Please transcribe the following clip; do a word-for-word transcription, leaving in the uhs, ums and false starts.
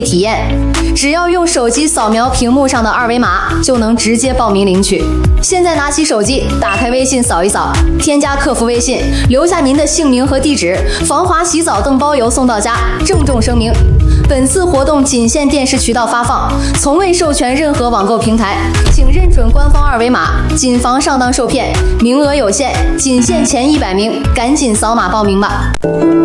体验，只要用手机扫描屏幕上的二维码，就能直接报名领取。现在拿起手机，打开微信扫一扫，添加客服微信，留下您的姓名和地址，防滑洗澡等包邮送到家。郑重声明，本次活动仅限电视渠道发放，从未授权任何网购平台，请认准官方二维码，谨防上当受骗，名额有限，仅限前一百名，赶紧扫码报名吧。